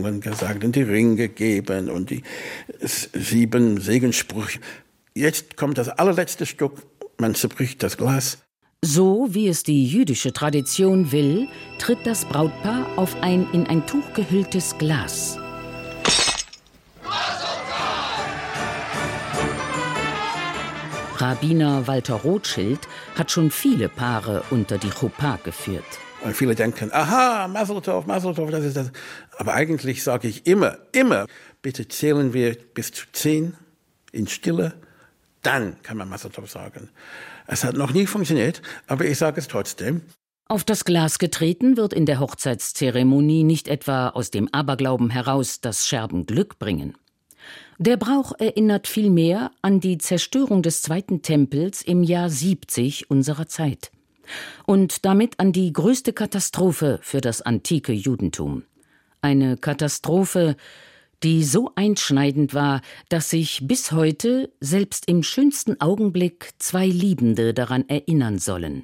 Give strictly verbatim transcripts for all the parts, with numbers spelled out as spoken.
Engeln gesagt und die Ringe gegeben und die sieben Segenssprüche. Jetzt kommt das allerletzte Stück, man zerbricht das Glas. So wie es die jüdische Tradition will, tritt das Brautpaar auf ein in ein Tuch gehülltes Glas. Rabbiner Walter Rothschild hat schon viele Paare unter die Chuppah geführt. Und viele denken, aha, Mazel Tov, Mazel Tov, das ist das. Aber eigentlich sage ich immer, immer, bitte zählen wir bis zu zehn in Stille, dann kann man Mazel Tov sagen. Es hat noch nie funktioniert, aber ich sage es trotzdem. Auf das Glas getreten wird in der Hochzeitszeremonie nicht etwa aus dem Aberglauben heraus, dass Scherben Glück bringen. Der Brauch erinnert vielmehr an die Zerstörung des Zweiten Tempels im Jahr siebzig unserer Zeit. Und damit an die größte Katastrophe für das antike Judentum. Eine Katastrophe, die so einschneidend war, dass sich bis heute selbst im schönsten Augenblick zwei Liebende daran erinnern sollen.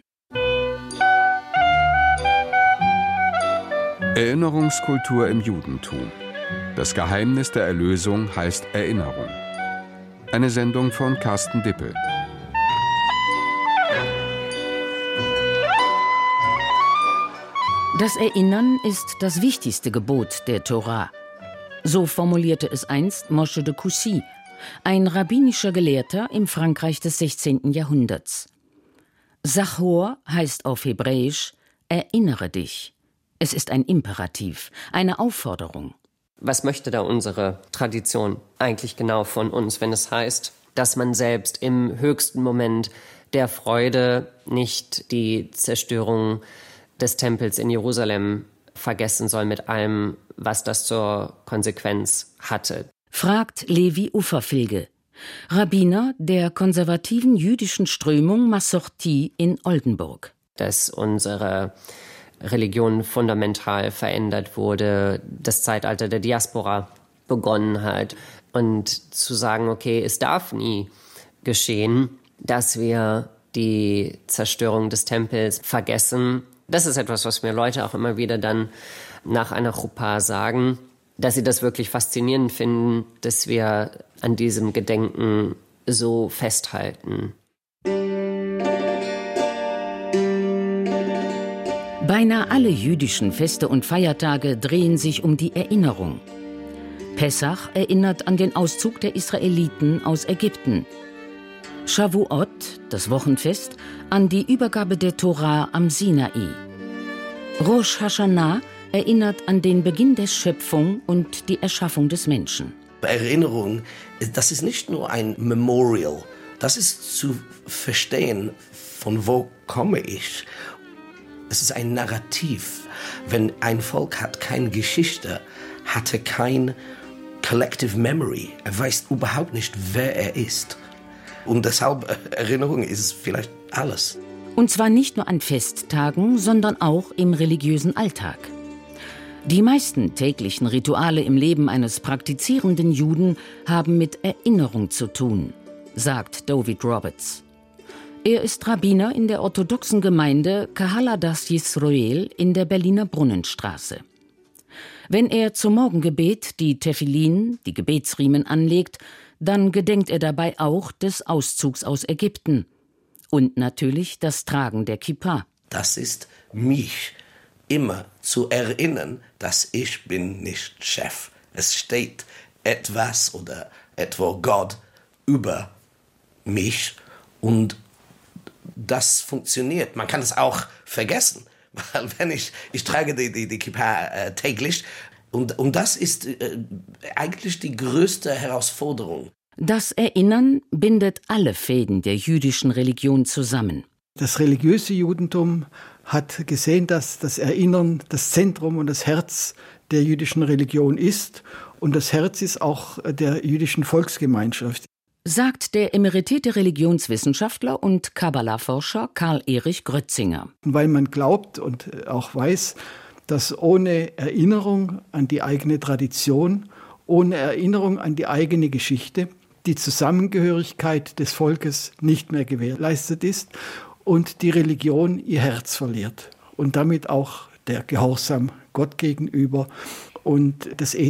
Erinnerungskultur im Judentum. Das Geheimnis der Erlösung heißt Erinnerung. Eine Sendung von Carsten Dippel. Das Erinnern ist das wichtigste Gebot der Tora. So formulierte es einst Moshe de Coucy, ein rabbinischer Gelehrter im Frankreich des sechzehnten Jahrhunderts. Zachor heißt auf Hebräisch, erinnere dich. Es ist ein Imperativ, eine Aufforderung. Was möchte da unsere Tradition eigentlich genau von uns, wenn es heißt, dass man selbst im höchsten Moment der Freude nicht die Zerstörung des Tempels in Jerusalem vergessen soll mit allem, was das zur Konsequenz hatte? Fragt Levi Uferfilge, Rabbiner der konservativen jüdischen Strömung Massorti in Oldenburg. Dass unsere Religion fundamental verändert wurde, das Zeitalter der Diaspora begonnen hat. Und zu sagen, okay, es darf nie geschehen, dass wir die Zerstörung des Tempels vergessen. Das ist etwas, was mir Leute auch immer wieder dann nach einer Chuppah sagen, dass sie das wirklich faszinierend finden, dass wir an diesem Gedenken so festhalten. Beinahe alle jüdischen Feste und Feiertage drehen sich um die Erinnerung. Pessach erinnert an den Auszug der Israeliten aus Ägypten. Shavuot, das Wochenfest, an die Übergabe der Tora am Sinai. Rosh Hashanah erinnert an den Beginn der Schöpfung und die Erschaffung des Menschen. Erinnerung, das ist nicht nur ein Memorial, das ist zu verstehen, von wo komme ich. Es ist ein Narrativ. Wenn ein Volk hat keine Geschichte, hatte kein Collective Memory. Er weiß überhaupt nicht, wer er ist. Und deshalb Erinnerung ist vielleicht alles. Und zwar nicht nur an Festtagen, sondern auch im religiösen Alltag. Die meisten täglichen Rituale im Leben eines praktizierenden Juden haben mit Erinnerung zu tun, sagt David Roberts. Er ist Rabbiner in der orthodoxen Gemeinde Kahaladas Yisroel in der Berliner Brunnenstraße. Wenn er zum Morgengebet die Tefillin, die Gebetsriemen, anlegt, dann gedenkt er dabei auch des Auszugs aus Ägypten und natürlich das Tragen der Kippa. Das ist mich immer zu erinnern, dass ich bin nicht Chef. Es steht etwas oder etwa Gott über mich und das funktioniert. Man kann es auch vergessen, weil wenn ich, ich trage die, die, die Kippa äh, täglich und, und das ist äh, eigentlich die größte Herausforderung. Das Erinnern bindet alle Fäden der jüdischen Religion zusammen. Das religiöse Judentum hat gesehen, dass das Erinnern das Zentrum und das Herz der jüdischen Religion ist und das Herz ist auch der jüdischen Volksgemeinschaft. Sagt der emeritierte Religionswissenschaftler und Kabbala-Forscher Karl-Erich Grötzinger. Weil man glaubt und auch weiß, dass ohne Erinnerung an die eigene Tradition, ohne Erinnerung an die eigene Geschichte, die Zusammengehörigkeit des Volkes nicht mehr gewährleistet ist und die Religion ihr Herz verliert und damit auch der Gehorsam Gott gegenüber und das